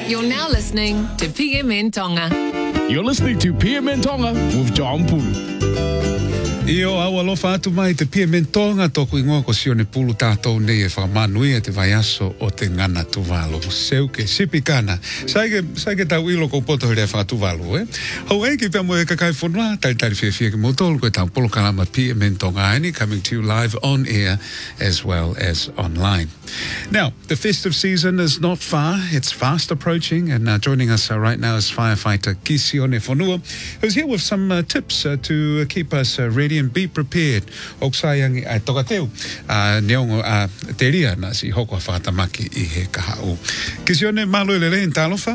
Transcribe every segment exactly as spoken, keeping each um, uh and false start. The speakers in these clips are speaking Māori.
You're now listening to P M N Tonga. You're listening to P M N Tonga with John Pulu. Io awa lofa atu mai te P M N Tonga toku ingoa ko sione pulu tātou nei e whamanui e te vai aso o te ngana tuvalo. Seu ke sipikana. Saike, saike tau ilo ko poto hore wha tuvalo, eh? Hau e ki pia mo e kakai whanua, tai tai whia whia ki motolu koe tau polo kalama P M N Tonga aini, coming to you live on air as well as online. Now, the festive season is not far. It's fast approaching, and uh, joining us uh, right now is firefighter Kisione Whanua, who's here with some uh, tips uh, to uh, keep us uh, ready and be prepared. Oksayangi ai tokateu uh, neongo a uh, te ria na si hoko whātamaki i he kahau. Kisione, malo lele in talofa?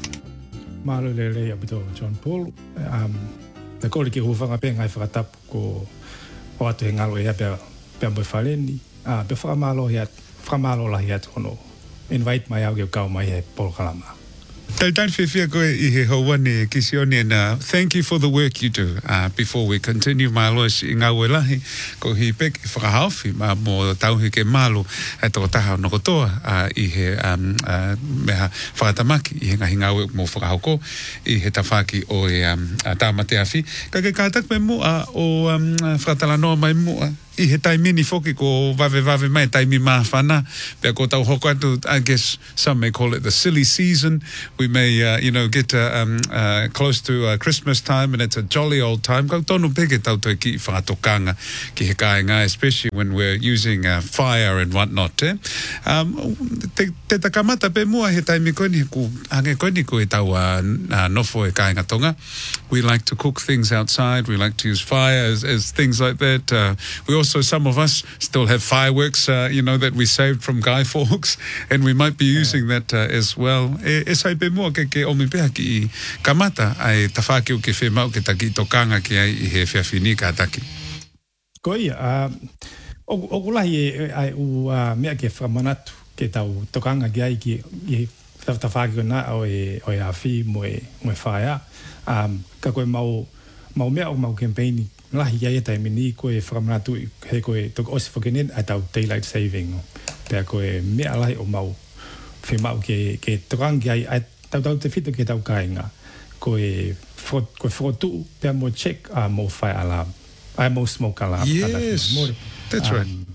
Malo lele abito John Paul. Um, te kore ki huvanga pe ngai whakatapu ko o atu he ngalo e apea pea moi whaleni. Uh, pe whakamalo hiat, whakamalo lahi atu hono. Invite mai au ki kau mai he Paul Kalama. Tai tai whiwhia koe i he hauane Kisione, and uh, thank you for the work you do. Uh, before we continue, my lois i ngā ue lahi, ko hi pek i whakahauwhi, ma mō tauhi ke malo e tō taha nokotoa uh, i he um, uh, meha whakatamaki, i he ngahi ngā ue mō whakahauko, i he tawhaki o e um, tāmate awhi. Ka ke kātak me mua o um, whakatalanoa mai mua, i he taimini foki ko vave vave mai taimi mawhana. Pea ko tau hoko atu, I guess some may call it the silly season. We may, uh, you know, get uh, um, uh, close to uh, Christmas time, and it's a jolly old time. Kau tonu peke tau toi ki whakatokanga ki he kāinga, especially when we're using uh, fire and whatnot. Eh? Um, te, te takamata pe mua he taimi koini ku ange koini ko e tau uh, nofo e kāinga tonga. We like to cook things outside. We like to use fire as, as things like that. Uh, we also Also, some of us still have fireworks, uh, you know, that we saved from Guy Fawkes, and we might be using yeah. that uh, as well. E, e sai pe mua ke ke omi pēha ki i kamata ai tawhaki o ke whemau ke taki tokanga ki ai i he whiawhini ka taki. Ko ia, uh, o, o kulahi e ai u uh, mea ke whamanatu ke tau tokanga ki ai ki i tawhaki o na o e, o e awhi mo e, mo e whaia. Um, ka koe mau, mau mea o mau campaigni lahi ia e taimini koe whakamanatu he koe toko osi whakenen a tau daylight saving. Pea koe mea lahi o mau whemau ke, ke tokangi ai a tau tau te whito ke tau kāinga. Koe whotu pea mo check a mo fire alarm. A mo smoke alarm. Yes, that's right. Um,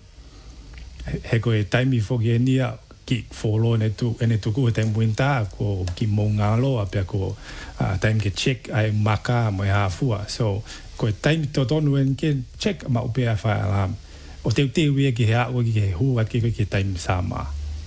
he koe taimi whoki e nia ki wholo ene tu ene tuku he taimu inta ko ki mo ngalo a pea ko uh, taim ke check ai maka mo e hafua. So ko taimi to tonu en ke check ma upea fa alarm o te te wi ki ha o ki he hu at ki ki taimi sama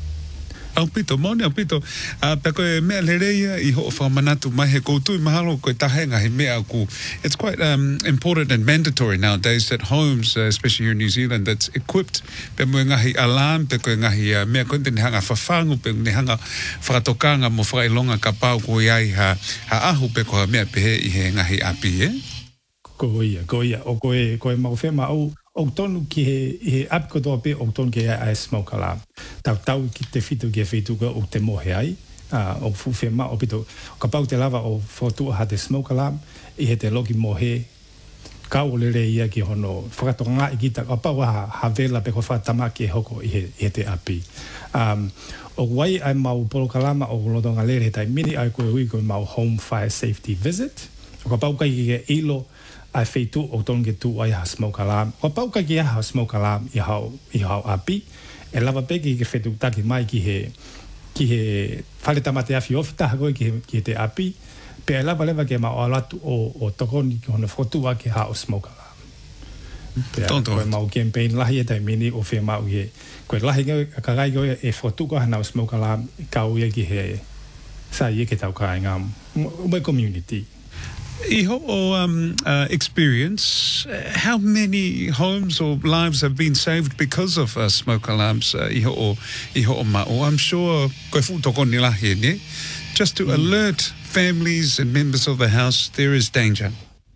au pito mone au pito a pe ko me lereia i ho fa manatu mai he koutu mahalo ko tahenga he me aku. It's quite um, important and mandatory nowadays that homes, uh, especially here in New Zealand, that's equipped pe mo ngahi alarm pe ko ngahi uh, me ko te hanga fafangu pe ne hanga whakatokanga mo whailonga ka pau ko ai ha ha ahu pe ko me pe he i he ngahi api eh. Ko ia, ko ia, o koe, koe mau whema au, o tonu ki he, he api kotoa pe, o tonu ki he ai smoke alarm. Tau tau ki te whitu ki he whituka o te mohe ai, uh, o fu whema, o pito, ka pau te lava o whotua ha te smoke alarm, i he te loki mohe, ka o lere ia ki hono, whakatoka i kita, ka pau ha, ha vela pe ko whatama ki he hoko i he, i he te api. Um, o wai ai mau polo kalama o lotonga lere he tai mini ai koe hui koe mau home fire safety visit, o ka pau kai ki he ilo, ai feitu o tonu ke tu ai ha smoke alarm. O pau ka ki ha smoke alarm i hau, i hau api. E lava peki ke feitu taki mai ki he, ki he whale tamate awhi ofita hagoi ki he, ki he te api. Pe e lava leva ke ma o alatu o, o tokoni ki hona whotua ki ha o smoke alarm. Pe a koe mau campaign lahi e tai mini o whi mau i he. Koe lahi ka gai koe e whotua hana o smoke alarm i kau ia ki he sa i e ke tau ka inga mai community. Iho o um, uh, experience, uh, how many homes or lives have been saved because of uh, smoke alarms? Uh, iho o iho o ma'o. I'm sure koe fu toko ni lahi ne, just to mm. alert families and members of the house there is danger.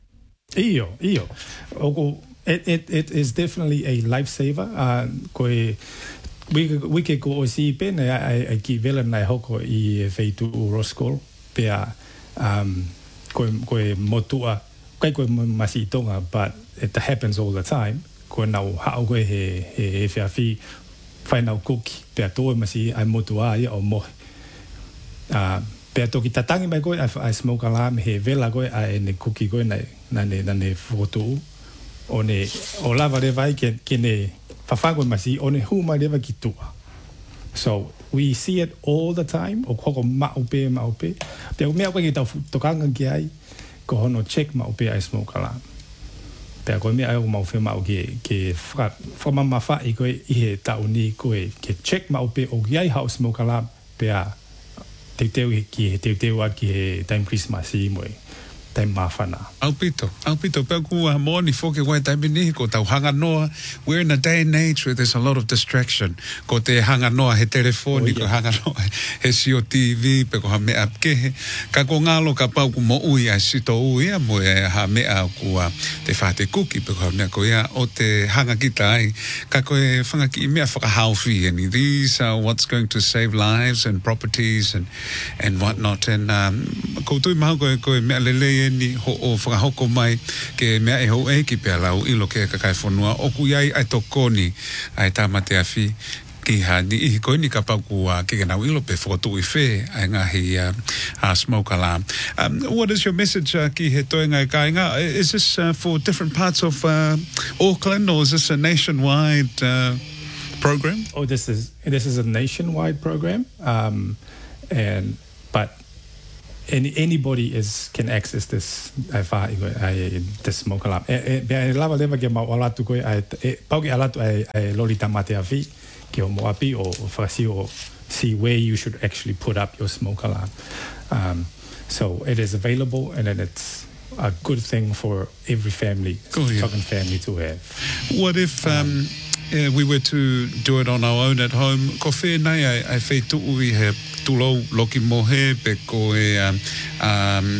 Iyo, iyo. Oko, it, it, it is definitely a lifesaver. Uh, koe we we ke ko o si pene ai ai ki vela nai hoko I feitu Roskol pea um koe, koe motua, kai koe masi tonga, but it happens all the time. Koe nau hao koe he, he, he whiawhi, whai nau kuki, pea tōe masi ai motua ia o mohi. Uh, Pea toki tatangi mai koe ai smoke alarm he vela koe ai ne kuki koe nei na ne na ne fotu o ne o lava le vai ke ke ne fafango masi o ne hu mai le ki tua. So we see it all the time o koko maupe maupe. Pea mea koe ki tau tokanga ki ai ko hono check maupe ai smoke alarm. Pea koe mea ai o maupe mau ke ke fra fra mama fa i koe i he tauni koe ke check maupe o ki ai hau smoke alarm pea te teu ki te teu ki he time Christmas i moe time mafana. Au pito, au pito, pea kua moni foke wai taimi ni ko tau hanga noa. We're in a day and age where there's a lot of distraction. Ko te hanga noa he telefoni, oh, yeah. Ko hanga noa he si o T V, pe ko ha mea kehe. Ka ko ngalo ka pau ku mo ui ai sito ui a mo e ha mea kua te whate kuki, pe ko ha mea ko ia o te hanga kita ai. Ka ko e whanga ki i mea whakahauwhi, and these are what's going to save lives and properties and and whatnot. And um, ko tui mahu ko e ko e mea lele ni ho o whakahoko mai ke mea e ho e ki pea lau ilo ke kakai whanua o ku iai ai tokoni ai tamate a whi ki ha ni ihi koe ni ka pauku uh, ke kenau ilo pe whakatu i whe ai ngahi uh, uh, smoke alarm. Um, what is your message uh, ki he toenga e kāinga? Is this uh, for different parts of uh, Auckland or is this a nationwide uh, program? Oh, this is this is a nationwide program, um, and but any anybody is can access this ai fa ai this smoke alarm. E e lava leva ke mau alatu ko ai pau ke alatu ai ai lolita mate afi ke o moapi o fasi o see where you should actually put up your smoke alarm. Um, so it is available, and then it's a good thing for every family, oh, yeah. Tongan family to have. What if um, uh, we were to do it on our own at home? Ko whenai ai, ai whei tuu i he tulo loki mohe pe ko e um, um,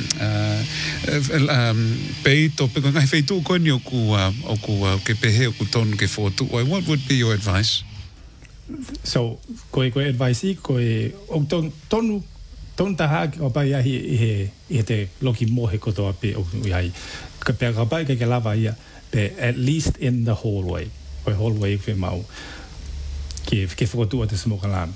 uh, um, peito pe ko ngai whei tuu koe ni o ku, uh, o ku uh, ke pehe o ku tonu ke whotu. What would be your advice? So, koe koe advice i, koe o ton, tonu Tonu taha o pai ahi i he, i he te loki mohe kotoa pe o iai. Ka pea ka pai ke lava ia, pe at least in the hallway. Koe hallway i whi mau. Ke, ke whakatua te smoke alarm.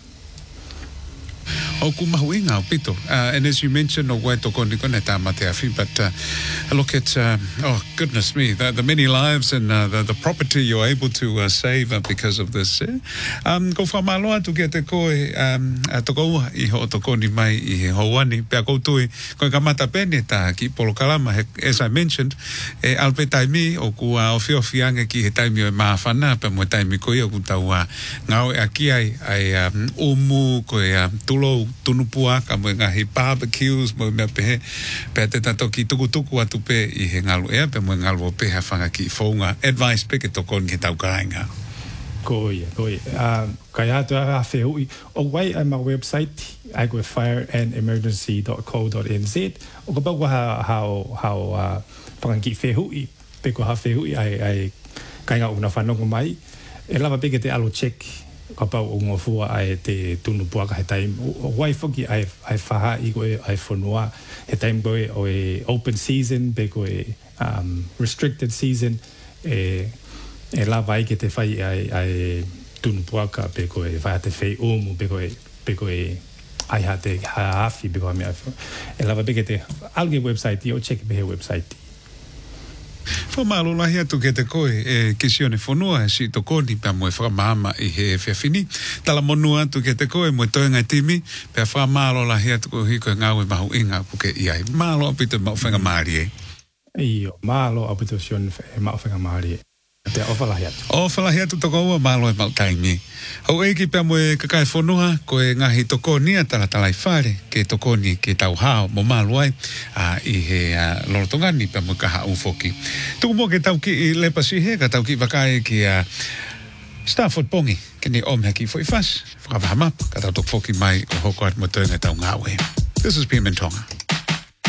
O ku mahu inga o pito. Uh, and as you mentioned, o wai toko ni kone tā mate awhi, but uh, look at, uh, oh goodness me, the, the many lives and uh, the, the property you're able to uh, save uh, because of this. Eh? Um, ko whamaloa tu ke te koe, um, uh, toko ua i ho toko ni mai i he hauani, pea koutui, koe ka mata pene tā ki polo kalama, he, as I mentioned, e alpe taimi o ku uh, o whiowhianga ki he taimi o e maawhana, pe mo taimi koe o ku tau uh, ngau e aki ai, ai um, umu, koe uh, tulo, tunupua ka mo ngahi barbecues mo me pe pe te tato ki tuku tuku atu pe i he ngalu ea pe mo ngalu pe ha whanga ki whaunga advice pe ke toko ni tau kāinga. Ko ia, ko ia. Uh, kai atu a whehui. O wai ai ma website, ai koe fire and emergency dot co dot n z. O ka pau ha hao hao uh, whanga ki whehui. Pe ko ha whehui ai ai kainga una whanongo mai. E lava pe ke te alo check ka pau o ngofua ai te tunu puaka he taim. O wai whoki ai, ai whaha i koe ai whanua. He taim koe o e open season, pe koe um, restricted season. E, e la vai ke te whai ai, ai tunu puaka, pe koe whai te whai umu, pe koe, pe koe ai ha te haafi, pe koe mea. E la vai pe ke te alge website i o check pe he website i. Whamalo lahi atu ke te koe e kisione whanua e si tokoni pia moe whakamama i he whiawhini. Tala monu atu ke te koe moe toenga timi pia whamalo lahi atu ko hiko e ngau e mahu inga puke iai. Malo apito mau whenga maari e. Iyo, malo apito sion e mau whenga maari e. Pia o whalahi atu. O whalahi atu toko ua malo e mau taimi. Hau eiki pia moe kakai whanua ko e ngahi tokoni a tala talai whare ke tokoni ke tau hao mo malo ai a i he uh, lorotongani pia moe kaha ufoki. Tuku mo ke tau ki i lepasi he ka tau ki wakai ki a uh, Stafford Pongi ke ni omheki fo i fas. Whakawahama ka tau tok foki mai o hoko at mo tōnga tau ngāwe. This is P M N Tonga.